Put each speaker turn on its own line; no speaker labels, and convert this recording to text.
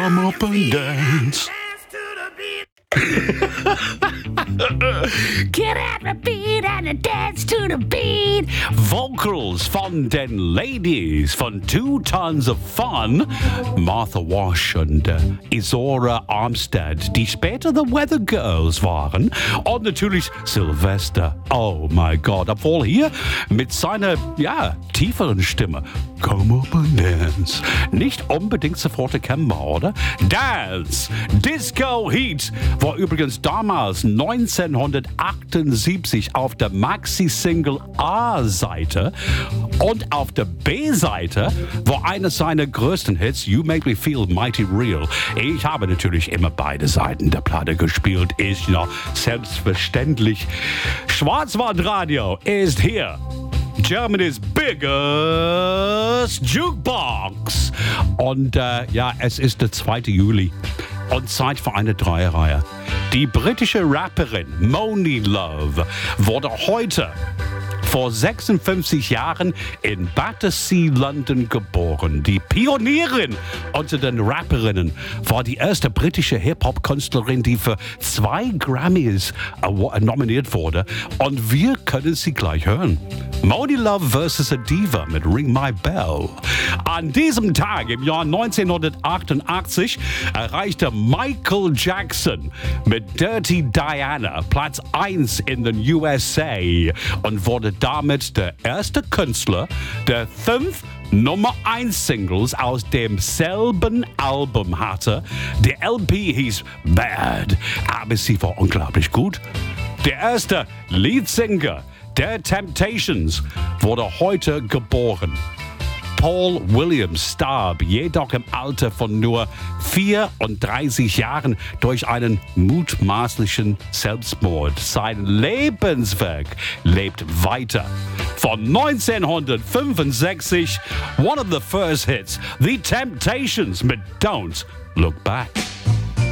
Come up and dance.
Get at the beat and dance to the beat.
Vocals von den Ladies von Two Tons of Fun, Martha Wash und Isora Armstead, die später The Weather Girls waren. Und natürlich Sylvester. Oh mein Gott, obwohl hier mit seiner, tieferen Stimme Come up and dance nicht unbedingt sofort erkennbar, oder? Dance, Disco Heat war übrigens damals 1978 auf der Maxi-Single A-Seite und auf der B-Seite war einer seiner größten Hits, You Make Me Feel Mighty Real. Ich habe natürlich immer beide Seiten der Platte gespielt, ist ja selbstverständlich. Schwarzwaldradio ist hier. Germany's biggest Jukebox. Und es ist der 2. Juli und Zeit für eine Dreierreihe. Die britische Rapperin Monie Love wurde heute vor 56 Jahren in Battersea, London geboren. Die Pionierin unter den Rapperinnen war die erste britische Hip-Hop-Künstlerin, die für 2 Grammys nominiert wurde. Und wir können sie gleich hören. Monie Love vs. a Diva mit Ring My Bell. An diesem Tag im Jahr 1988 erreichte Michael Jackson mit Dirty Diana Platz 1 in den USA und wurde damit der erste Künstler, der 5 Nummer 1 Singles aus demselben Album hatte. Die LP hieß Bad, aber sie war unglaublich gut. Der erste Leadsinger der Temptations wurde heute geboren. Paul Williams starb jedoch im Alter von nur 34 Jahren durch einen mutmaßlichen Selbstmord. Sein Lebenswerk lebt weiter. Von 1965, one of the first hits, The Temptations mit Don't Look Back.